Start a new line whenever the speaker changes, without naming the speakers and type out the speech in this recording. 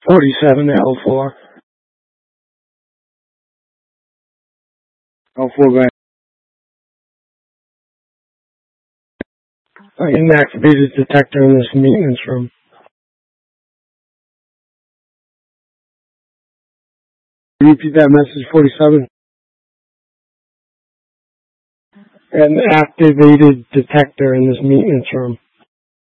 47 L4. L4 back. Inactivated detector in this maintenance room. Repeat that message, 47. An activated detector in this maintenance room.